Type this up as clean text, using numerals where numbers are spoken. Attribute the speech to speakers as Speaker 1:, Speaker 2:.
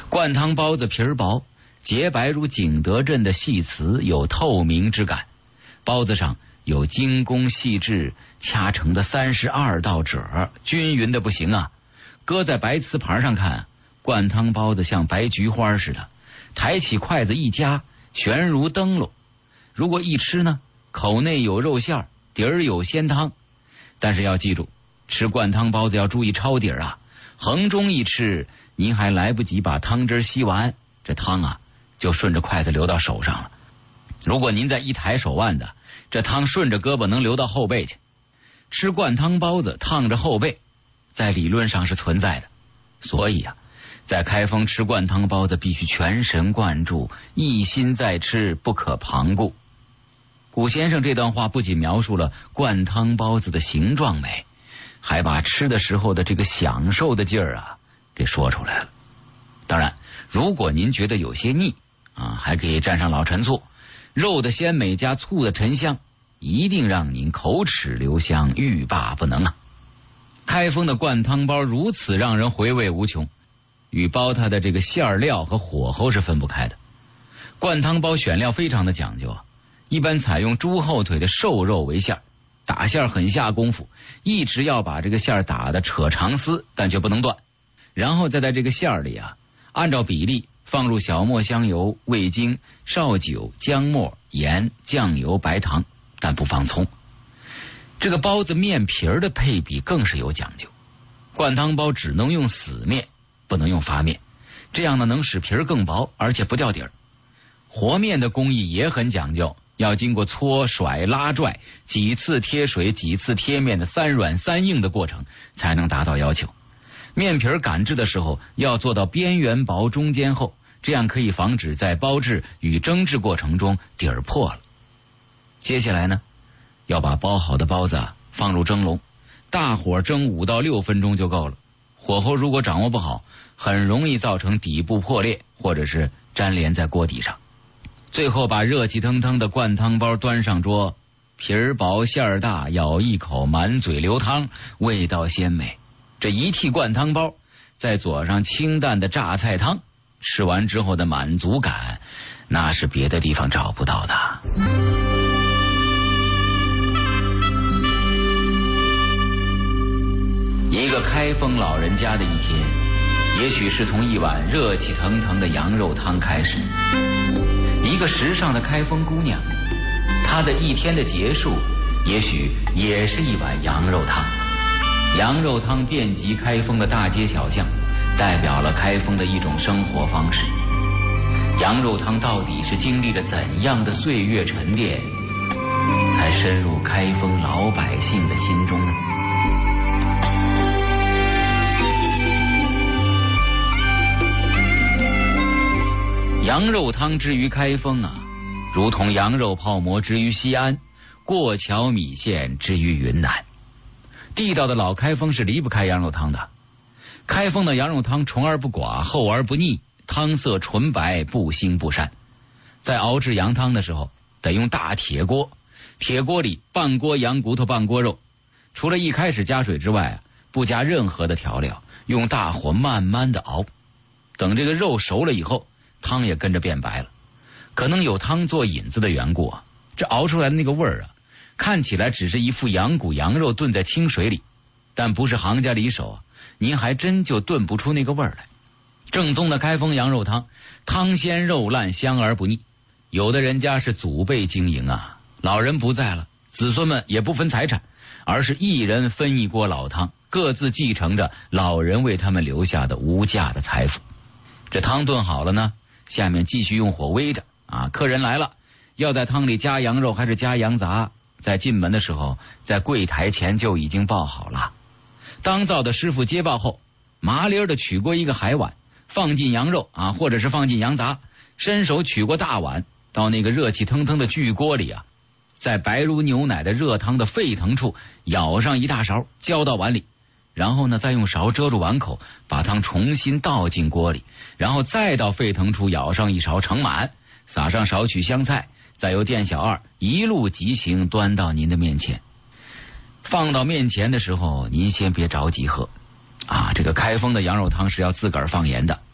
Speaker 1: 灌汤包子皮儿薄，洁白如景德镇的细瓷，有透明之感。包子上有精工细致掐成的32道褶，均匀的不行啊。搁在白瓷盘上看，灌汤包子像白菊花似的，抬起筷子一夹，悬如灯笼。如果一吃呢，口内有肉馅儿，底儿有鲜汤。但是要记住，吃灌汤包子要注意抄底儿啊。横中一吃，您还来不及把汤汁吸完，这汤啊就顺着筷子流到手上了。如果您再一抬手腕子，这汤顺着胳膊能流到后背去。吃灌汤包子烫着后背，在理论上是存在的。所以啊，在开封吃灌汤包子必须全神贯注，一心在吃，不可旁顾。古先生这段话不仅描述了灌汤包子的形状美，还把吃的时候的这个享受的劲儿啊给说出来了。当然，如果您觉得有些腻啊，还可以蘸上老陈醋，肉的鲜美加醋的沉香，一定让您口齿留香，欲罢不能啊！开封的灌汤包如此让人回味无穷，与包它的这个馅料和火候是分不开的。灌汤包选料非常的讲究啊，一般采用猪后腿的瘦肉为馅，打馅很下功夫，一直要把这个馅打得扯长丝，但却不能断。然后再在这个馅里啊，按照比例放入小磨香油、味精、绍酒、姜末、盐、酱油、白糖，但不放葱。这个包子面皮儿的配比更是有讲究，灌汤包只能用死面，不能用发面，这样呢能使皮儿更薄，而且不掉底儿。和面的工艺也很讲究，要经过搓、甩、拉、拽，几次贴水、几次贴面的三软三硬的过程，才能达到要求。面皮儿擀制的时候要做到边缘薄中间厚，这样可以防止在包制与蒸制过程中底儿破了。接下来呢，要把包好的包子放入蒸笼，大火蒸5到6分钟就够了。火候如果掌握不好，很容易造成底部破裂，或者是粘连在锅底上。最后把热气腾腾的灌汤包端上桌，皮儿薄馅儿大，咬一口满嘴流汤，味道鲜美。这一屉灌汤包再佐上清淡的榨菜汤，吃完之后的满足感，那是别的地方找不到的。一个开封老人家的一天，也许是从一碗热气腾腾的羊肉汤开始。一个时尚的开封姑娘，她的一天的结束，也许也是一碗羊肉汤。羊肉汤遍及开封的大街小巷，代表了开封的一种生活方式。羊肉汤到底是经历了怎样的岁月沉淀，才深入开封老百姓的心中呢？羊肉汤之于开封啊，如同羊肉泡馍之于西安，过桥米线之于云南。地道的老开封是离不开羊肉汤的。开封的羊肉汤纯而不寡，厚而不腻，汤色纯白，不腥不膻。在熬制羊汤的时候，得用大铁锅，铁锅里半锅羊骨头半锅肉，除了一开始加水之外，不加任何的调料，用大火慢慢的熬。等这个肉熟了以后，汤也跟着变白了。可能有汤做引子的缘故啊，这熬出来的那个味儿啊，看起来只是一副羊骨羊肉炖在清水里，但不是行家里手啊，您还真就炖不出那个味儿来。正宗的开封羊肉汤，汤鲜肉烂，香而不腻。有的人家是祖辈经营啊，老人不在了，子孙们也不分财产，而是一人分一锅老汤，各自继承着老人为他们留下的无价的财富。这汤炖好了呢，下面继续用火煨着啊，客人来了，要在汤里加羊肉还是加羊杂，在进门的时候在柜台前就已经报好了。当灶的师傅接报后，麻利儿的取过一个海碗，放进羊肉啊，或者是放进羊杂，伸手取过大碗，到那个热气腾腾的巨锅里啊，在白如牛奶的热汤的沸腾处舀上一大勺，浇到碗里，然后呢再用勺遮住碗口，把汤重新倒进锅里，然后再到沸腾处舀上一勺盛满，撒上少许香菜，再由店小二一路即行端到您的面前。放到面前的时候，您先别着急喝啊，这个开封的羊肉汤是要自个儿放盐的，